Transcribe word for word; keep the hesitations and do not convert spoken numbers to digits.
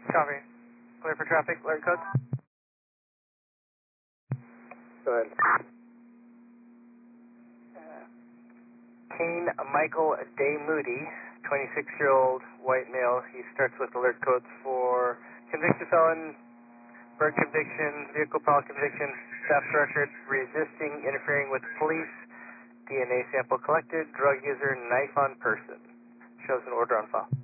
Copy. Clear for traffic, alert codes. Go ahead. Uh, Kane Michael Day Moody, twenty-six-year-old white male. He starts with alert codes for convicted felon, bird conviction, vehicle power conviction, theft record, resisting, interfering with police, D N A sample collected, drug user, knife on person. Shows an order on file.